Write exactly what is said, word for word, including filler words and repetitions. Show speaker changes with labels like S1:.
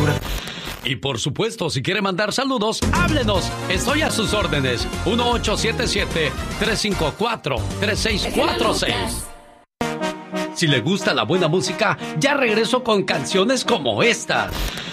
S1: locura.
S2: Y por supuesto, si quiere mandar saludos, háblenos. Estoy a sus órdenes. uno ocho siete siete, tres cinco cuatro, tres seis cuatro seis. Si le gusta la buena música, ya regreso con canciones como esta.